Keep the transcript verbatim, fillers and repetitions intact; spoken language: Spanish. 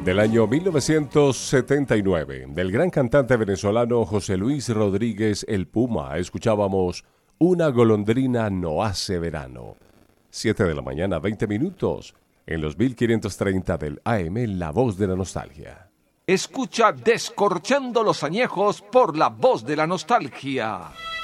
Del año mil novecientos setenta y nueve, del gran cantante venezolano José Luis Rodríguez El Puma, escuchábamos Una golondrina no hace verano. siete de la mañana, veinte minutos, en los mil quinientos treinta del A M, La Voz de la Nostalgia. Escucha Descorchando los Añejos por La Voz de la Nostalgia.